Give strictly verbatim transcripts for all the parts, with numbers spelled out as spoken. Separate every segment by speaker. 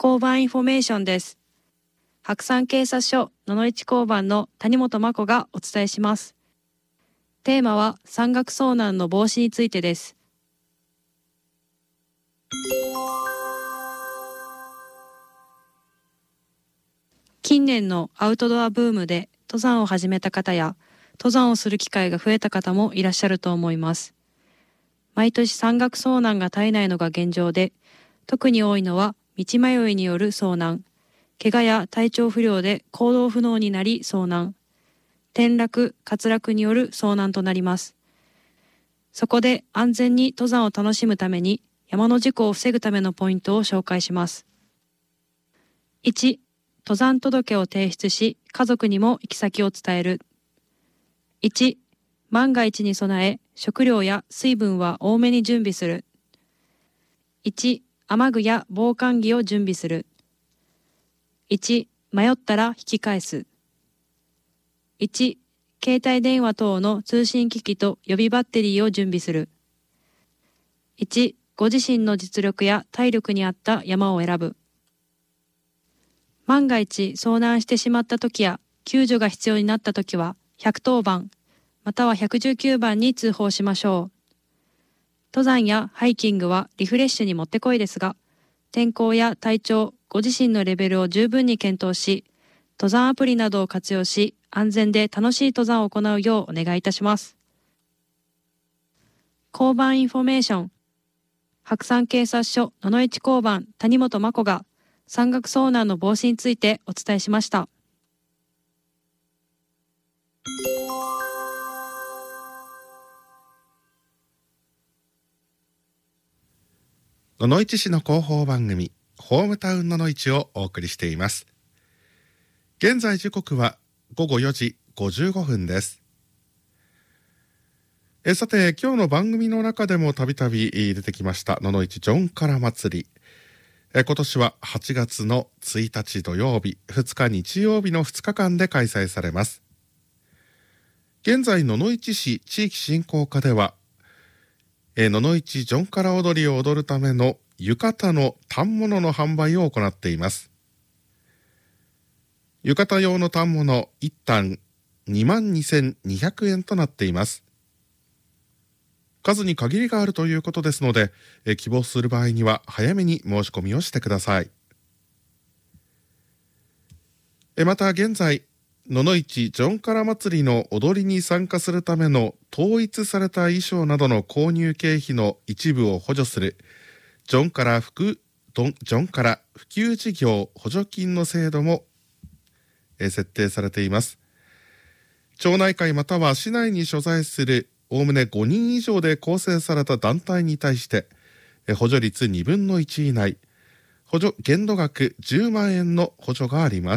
Speaker 1: 交番インフォメーションです。白山警察署野々市交番の谷本真子がお伝えします。テーマは山岳遭難の防止についてです。近年のアウトドアブームで登山を始めた方や登山をする機会が増えた方もいらっしゃると思います。毎年山岳遭難が絶えないのが現状で、特に多いのは道迷いによる遭難、怪我や体調不良で行動不能になり遭難、転落・滑落による遭難となります。そこで安全に登山を楽しむために山の事故を防ぐためのポイントを紹介します。いち、登山届を提出し、家族にも行き先を伝える。いち、万が一に備え、食料や水分は多めに準備する。いち、雨具や防寒着を準備する。いち、迷ったら引き返す。いち、携帯電話等の通信機器と予備バッテリーを準備する。いち、ご自身の実力や体力に合った山を選ぶ。万が一遭難してしまった時や救助が必要になった時はひゃくとおばんまたはいちいちきゅうばんに通報しましょう。登山やハイキングはリフレッシュにもってこいですが、天候や体調、ご自身のレベルを十分に検討し、登山アプリなどを活用し、安全で楽しい登山を行うようお願いいたします。交番インフォメーション。白山警察署野々市交番谷本真子が山岳遭難の防止についてお伝えしました。
Speaker 2: 野々市市の広報番組ホームタウン野々市をお送りしています。現在時刻はごごよじごじゅうごふんです。えさて、今日の番組の中でもたびたび出てきました野々市ジョンカラ祭り。え今年ははちがつのついたち土曜日、ふつか日曜日のふつかかんで開催されます。現在野々市市地域振興課ではえ野々市ジョンカラ踊りを踊るための浴衣の反物の販売を行っています。浴衣用の反物いったんにまんにせんにひゃくえんとなっています。数に限りがあるということですので、え希望する場合には早めに申し込みをしてください。えまた現在、野々市ジョンカラ祭りの踊りに参加するための統一された衣装などの購入経費の一部を補助するジョンカラ普及、ジョンカラ普及事業補助金の制度もえ設定されています。町内会または市内に所在するおおむねごにん以上で構成された団体に対して補助率にぶんのいち以内、補助限度額じゅうまんえんの補助があります。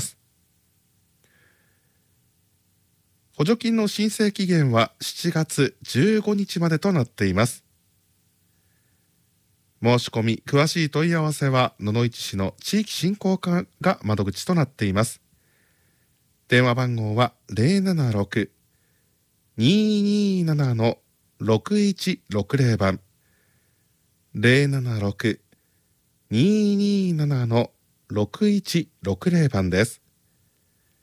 Speaker 2: 補助金の申請期限はしちがつじゅうごにちまでとなっています。申し込み、詳しい問い合わせは野々市市の地域振興課が窓口となっています。電話番号は ゼロななろく にーにーなな ろくいちろくゼロ 番 ゼロななろく にーにーなな ろくいちろくゼロ 番です。